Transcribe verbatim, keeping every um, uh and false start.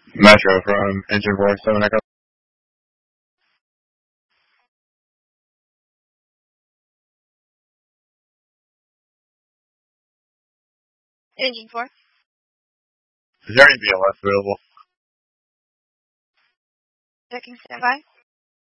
Metro from Engine four seven Echo. Engine four. Is there any B L S available? Checking standby.